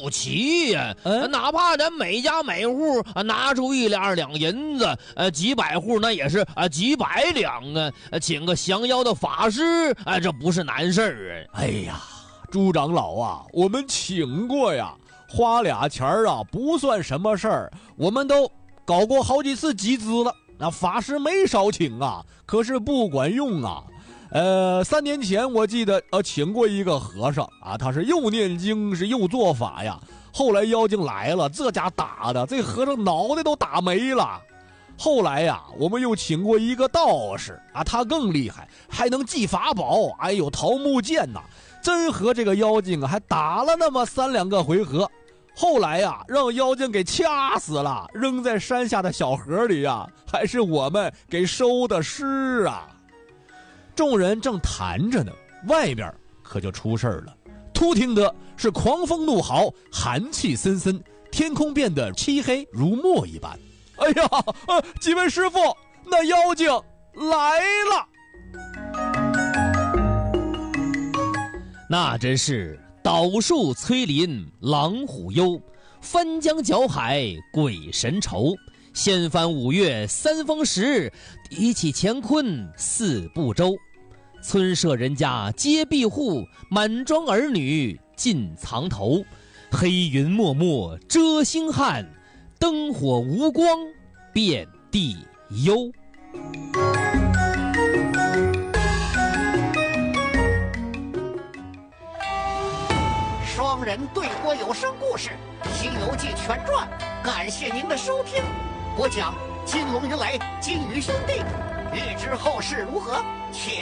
不起呀。哪怕咱每家每户拿出1两2两银子，几百户那也是几百两啊。请个降妖的法师，这不是难事儿啊。 哎呀，朱长老啊，我们请过呀，花俩钱不算什么事儿，我们都搞过好几次集资了，那法师没少请啊，可是不管用啊。3年前我记得请过一个和尚啊，他是又念经是又做法呀。后来妖精来了，这家打的这和尚脑袋都打没了。后来呀，我们又请过一个道士啊，他更厉害，还能祭法宝，哎呦桃木剑呐，真和这个妖精还打了那么3、2个回合。后来呀，让妖精给掐死了，扔在山下的小河里呀，还是我们给收的尸啊。众人正谈着呢，外边可就出事了。突听得是狂风怒号，寒气森森，天空变得漆黑如墨一般。哎呀，几位师傅，那妖精来了！ 那真是倒树催林狼虎忧，翻江搅海鬼神愁。掀翻5岳3峰石，提起乾坤4部洲。村舍人家皆闭户，满庄儿女尽藏头。黑云脉脉遮星汉，灯火无光遍地幽。 双人对播有声故事《西游记全传》，感谢您的收听。播讲金龙迎来金鱼兄弟，欲知后事如何，且